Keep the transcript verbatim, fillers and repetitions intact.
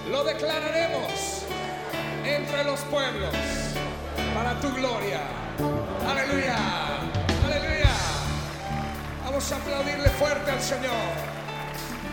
lo declararemos entre los pueblos para tu gloria. Aleluya, aleluya. Vamos a aplaudirle fuerte al Señor.